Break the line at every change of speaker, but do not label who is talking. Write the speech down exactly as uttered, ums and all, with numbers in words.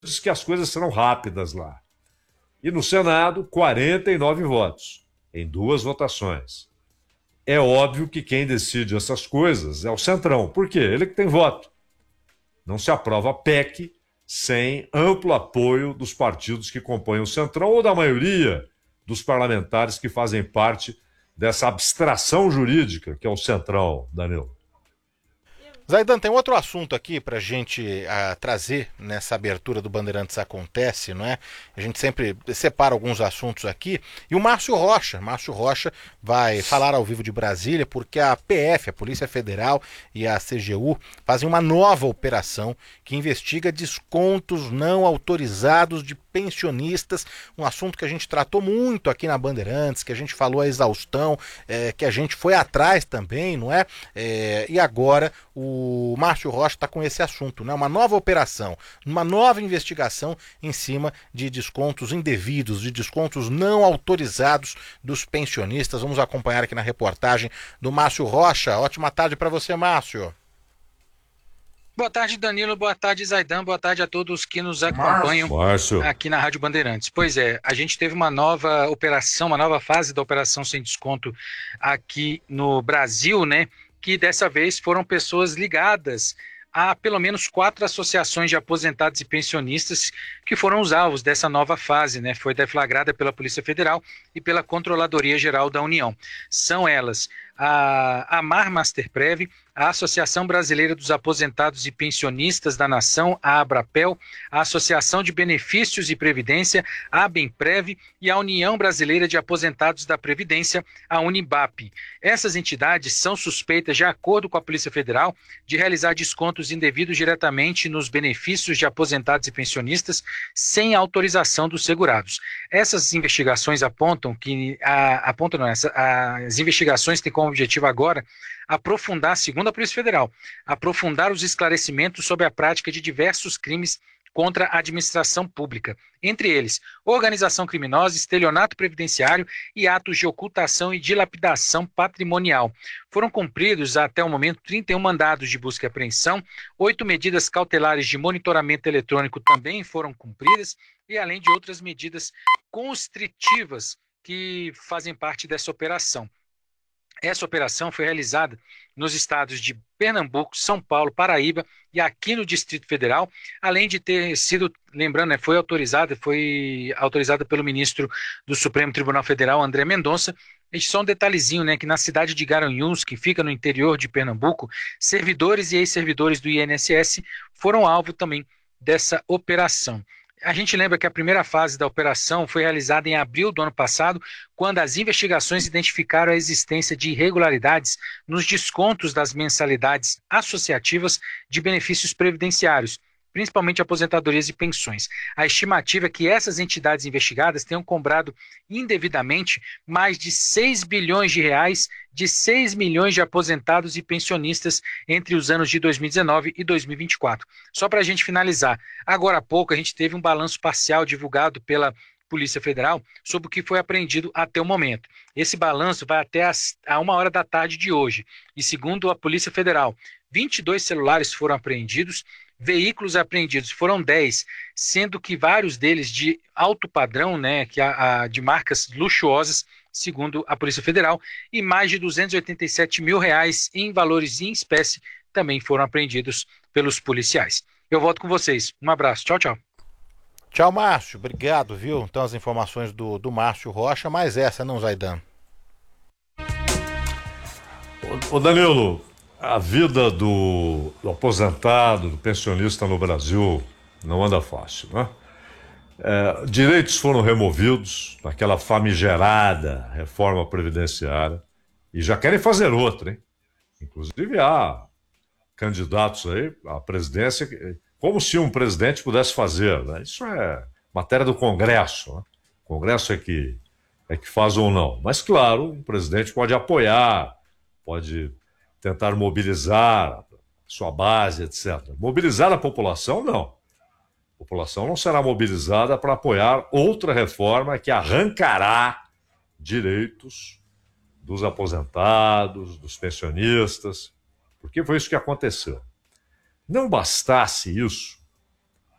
diz que as coisas serão rápidas lá. E no Senado, quarenta e nove votos, em duas votações. É óbvio que quem decide essas coisas é o Centrão. Por quê? Ele que tem voto. Não se aprova a P E C sem amplo apoio dos partidos que compõem o Centrão ou da maioria dos parlamentares que fazem parte dessa abstração jurídica que é o Centrão, Danilo.
Zaidan, tem outro assunto aqui para a gente uh, trazer nessa abertura do Bandeirantes Acontece, não é? A gente sempre separa alguns assuntos aqui. E o Márcio Rocha, Márcio Rocha vai falar ao vivo de Brasília porque a P F, a Polícia Federal e a C G U fazem uma nova operação que investiga descontos não autorizados de pensionistas, um assunto que a gente tratou muito aqui na Bandeirantes, que a gente falou a exaustão, é, que a gente foi atrás também, não é? é e agora o Márcio Rocha está com esse assunto, né? Uma nova operação, uma nova investigação em cima de descontos indevidos, de descontos não autorizados dos pensionistas. Vamos acompanhar aqui na reportagem do Márcio Rocha. Ótima tarde para você, Márcio.
Boa tarde, Danilo. Boa tarde, Zaidan. Boa tarde a todos que nos acompanham
Márcio.
aqui na Rádio Bandeirantes. Pois é, a gente teve uma nova operação, uma nova fase da Operação Sem Desconto aqui no Brasil, né? Que dessa vez foram pessoas ligadas a pelo menos quatro associações de aposentados e pensionistas que foram os alvos dessa nova fase, né? Foi deflagrada pela Polícia Federal e pela Controladoria Geral da União. São elas a Amar Masterprev, a Associação Brasileira dos Aposentados e Pensionistas da Nação, a Abrapel, a Associação de Benefícios e Previdência, a Abenprev, e a União Brasileira de Aposentados da Previdência, a Unibap. Essas entidades são suspeitas, de acordo com a Polícia Federal, de realizar descontos indevidos diretamente nos benefícios de aposentados e pensionistas sem autorização dos segurados. Essas investigações apontam que a, apontam não, essa, as investigações têm como objetivo agora aprofundar, segundo a Polícia Federal, aprofundar os esclarecimentos sobre a prática de diversos crimes contra a administração pública, entre eles organização criminosa, estelionato previdenciário e atos de ocultação e dilapidação patrimonial. Foram cumpridos até o momento trinta e um mandados de busca e apreensão, oito medidas cautelares de monitoramento eletrônico também foram cumpridas, e além de outras medidas constritivas que fazem parte dessa operação. Essa operação foi realizada nos estados de Pernambuco, São Paulo, Paraíba e aqui no Distrito Federal, além de ter sido, lembrando, né, foi autorizada, foi autorizada pelo ministro do Supremo Tribunal Federal, André Mendonça. E só um detalhezinho, né, que na cidade de Garanhuns, que fica no interior de Pernambuco, servidores e ex-servidores do I N S S foram alvo também dessa operação. A gente lembra que a primeira fase da operação foi realizada em abril do ano passado, quando as investigações identificaram a existência de irregularidades nos descontos das mensalidades associativas de benefícios previdenciários, principalmente aposentadorias e pensões. A estimativa é que essas entidades investigadas tenham cobrado indevidamente mais de seis bilhões de reais de seis milhões de aposentados e pensionistas entre os anos de dois mil e dezenove e dois mil e vinte e quatro. Só para a gente finalizar, agora há pouco a gente teve um balanço parcial divulgado pela Polícia Federal sobre o que foi apreendido até o momento. Esse balanço vai até as, a uma hora da tarde de hoje. E segundo a Polícia Federal, vinte e dois celulares foram apreendidos, veículos apreendidos foram dez, sendo que vários deles de alto padrão, né, que a, a, de marcas luxuosas, segundo a Polícia Federal, e mais de duzentos e oitenta e sete mil reais em valores em espécie também foram apreendidos pelos policiais. Eu volto com vocês. Um abraço. Tchau, tchau.
Tchau, Márcio. Obrigado, viu? Então, as informações do, do Márcio Rocha, mas essa não, Zaidan.
Ô, Danilo, a vida do, do aposentado, do pensionista no Brasil não anda fácil, né? É, direitos foram removidos naquela famigerada reforma previdenciária e já querem fazer outra, hein? Inclusive há candidatos aí à presidência, como se um presidente pudesse fazer, né? Isso é matéria do Congresso, né? O Congresso é que, é que faz ou não. Mas, claro, o presidente pode apoiar, pode tentar mobilizar sua base, etcétera. Mobilizar a população, não. A população não será mobilizada para apoiar outra reforma que arrancará direitos dos aposentados, dos pensionistas, porque foi isso que aconteceu. Não bastasse isso,